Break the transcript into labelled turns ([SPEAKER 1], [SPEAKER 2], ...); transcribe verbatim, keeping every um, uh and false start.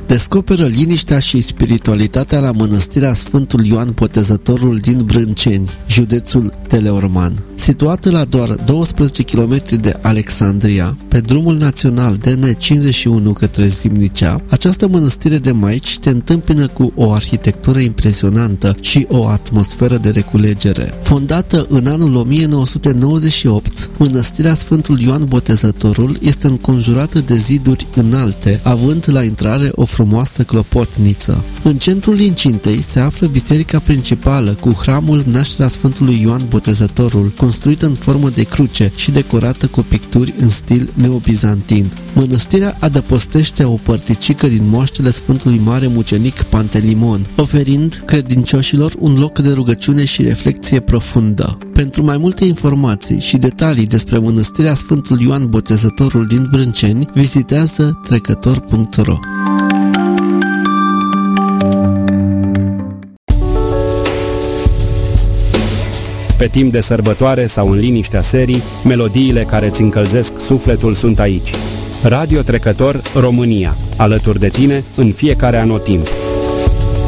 [SPEAKER 1] descoperă liniștea și spiritualitatea la mănăstirea Sfântul Ioan Botezătorul din Brânceni, județul Teleorman. Situată la doar douăsprezece kilometri de Alexandria, pe drumul național D N cincizeci și unu către Zimnicea, această mănăstire de maici te întâmpină cu o arhitectură impresionantă și o atmosferă de reculegere. Fondată în anul o mie nouă sute nouăzeci și opt, mănăstirea Sfântul Ioan Botezătorul este înconjurată de ziduri înalte, având la intrare o frumoasă clopotniță. În centrul incintei se află biserica principală cu hramul Nașterea Sfântului Ioan Botezătorul, construită în formă de cruce și decorată cu picturi în stil neobizantin. Mănăstirea adăpostește o părticică din moaștele Sfântului Mare Mucenic Pantelimon, oferind credincioșilor un loc de rugăciune și reflexie profundă. Pentru mai multe informații și detalii despre mănăstirea Sfântul Ioan Botezătorul din Brânceni, vizitează trecător punct ro.
[SPEAKER 2] Pe timp de sărbătoare sau în liniștea serii, melodiile care îți încălzesc sufletul sunt aici. Radio Trecător România, alături de tine în fiecare anotimp.